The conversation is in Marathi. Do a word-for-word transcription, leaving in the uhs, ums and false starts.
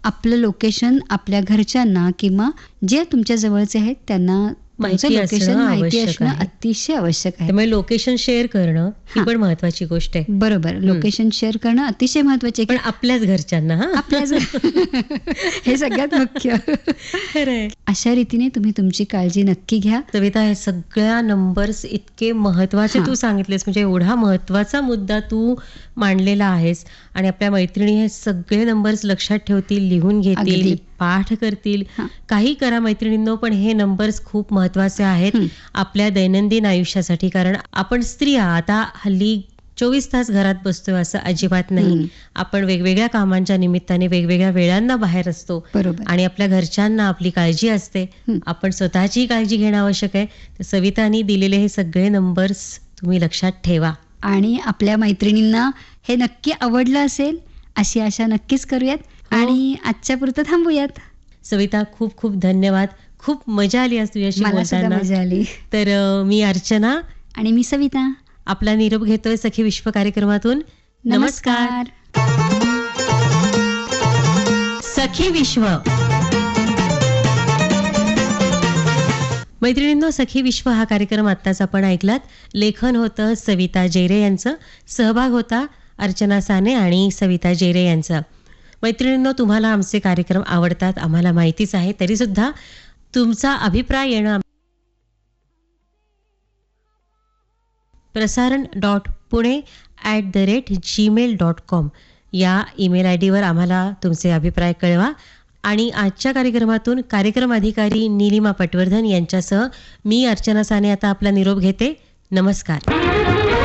आपलं लोकेशन आपल्या घरच्यांना किंवा जे तुमच्या जवळचे आहेत त्यांना माहिती लोकेशन असणं माहिती आवश्यक असणं आहे. अतिशय आवश्यक आहे. त्यामुळे लोकेशन शेअर करणं ही हां. पण महत्वाची गोष्ट आहे. बरोबर, लोकेशन शेअर करणं अतिशय महत्वाचे पण आपल्याच घरच्यांना हा आपल्याच हे सगळ्यात मुख्य. खरंय. अशा रीतीने तुम्ही तुमची काळजी नक्की घ्या. सविता, हे सगळ्या नंबर्स इतके महत्वाचे हां. तू सांगितलेस, म्हणजे एवढा महत्वाचा मुद्दा तू मांडलेला आहेस आणि आपल्या मैत्रिणी हे सगळे नंबर्स लक्षात ठेवतील, लिहून घेतील, अगदी. पाठ करतील. हां. काही करा मैत्रिणींनो, पण हे नंबर्स खूप महत्वाचे आहेत हं. आपल्या दैनंदिन आयुष्यासाठी. कारण आपण स्त्रिया आता हल्ली चोवीस तास घरात बसतोय असं अजिबात नाही. हं. आपण वेगवेगळ्या कामांच्या निमित्ताने वेगवेगळ्या वेळांना बाहेर असतो बरोबर. आणि आपल्या घरच्यांना आपली काळजी असते. हं. आपण स्वतःची काळजी घेणं आवश्यक आहे. तर सवितांनी दिलेले हे सगळे नंबर्स तुम्ही लक्षात ठेवा. आणि आपल्या मैत्रिणींना हे नक्की आवडलं असेल अशी आशा नक्कीच करूयात. हो. आणि आजच्या पुरतं थांबूयात. सविता, खूप खूप धन्यवाद. खूप मजा आली आज तुझ्याशी मला सुद्धा बोलताना. मजा आली. तर अ, मी अर्चना, आणि मी सविता. आपला निरोप घेतोय सखी विश्व कार्यक्रमातून. नमस्कार. सखी विश्व. मैत्रिणींनो, सखी विश्व हा कार्यक्रम आत्ताच आपण ऐकलात. लेखन होतं सविता जेरे यांचं, सहभाग होता अर्चना साने आणि सविता जेरे यांचा. मैत्रिणींनो, तुम्हाला आमचे कार्यक्रम आवडतात आम्हाला माहितीच आहे, तरी सुद्धा तुमचा अभिप्राय येणं प्रसारण dot Pune at the rate Gmail dot com या ईमेल आय डीवर आम्हाला तुमचे अभिप्राय कळवा. आणि आजच्या कार्यक्रमातून कार्यक्रम अधिकारी नीलिमा पटवर्धन यांच्यासह मी अर्चना साने आता आपला निरोप घेते. नमस्कार.